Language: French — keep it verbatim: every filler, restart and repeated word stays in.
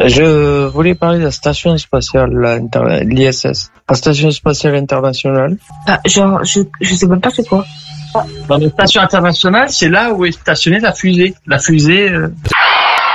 Je voulais parler de la station spatiale, inter... l'I S S. La station spatiale internationale. Ah, genre, je, je sais même pas c'est quoi. Dans la station internationale, c'est là où est stationnée la fusée. La fusée... Euh...